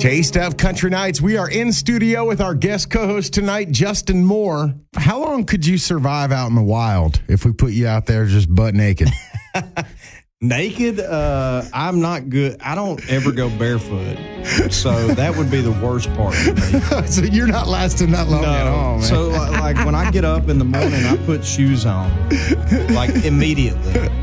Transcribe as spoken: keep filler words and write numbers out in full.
Taste of Country Nights. We are in studio with our guest co-host tonight, Justin Moore. How long could you survive out in the wild if we put you out there just butt naked? Naked? Uh, I'm not good. I don't ever go barefoot. So that would be the worst part for me. So you're not lasting that long no. at all, man. So like when I get up in the morning, I put shoes on, like immediately.